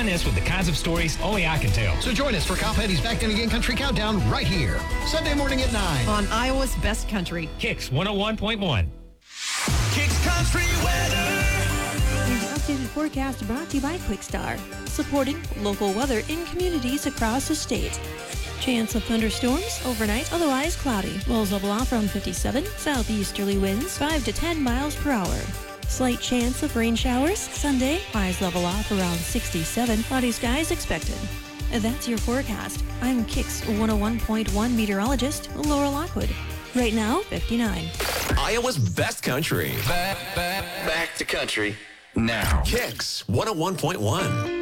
reminisce with the kinds of stories only I can tell. So join us for Kyle Petty's Back Then Again Country Countdown right here, Sunday morning at 9 on Iowa's Best Country. Kicks 101.1. Kicks Country Weather. An updated forecast brought to you by Quickstar, supporting local weather in communities across the state. Chance of thunderstorms overnight, otherwise cloudy. Lows level off around 57. Southeasterly winds 5 to 10 miles per hour. Slight chance of rain showers Sunday. Highs level off around 67. Cloudy skies expected. That's your forecast. I'm Kicks 101.1 meteorologist Laura Lockwood. Right now, 59. Iowa's Best Country. Back to country now. Kicks 101.1.